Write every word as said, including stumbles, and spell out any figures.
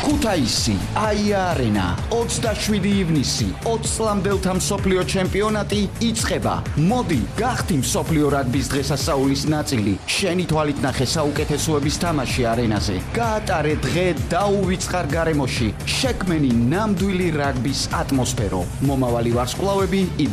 ქუთაისი, აია არენა, ოცდაშვიდი ივნისი, ოცი წლამდელთა მსოფლიო ჩემპიონატი იწყება. მოდი, გახდი მსოფლიო რაგბის დღესასწაულის ნაწილი. შენი თვალით ნახე საუკეთესოების თამაში არენაზე. გაატარე დღე დაუვიწყარ გარემოში. შექმენი ნამდვილი რაგბის ატმოსფერო. მომავალი ვარსკვლავები